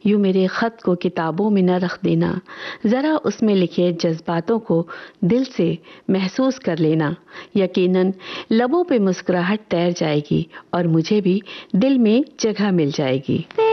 यूं मेरे खत को किताबों में न रख देना, जरा उसमें लिखे जज्बातों को दिल से महसूस कर लेना। यकीनन लबों पे मुस्कुराहट तैर जाएगी और मुझे भी दिल में जगह मिल जाएगी।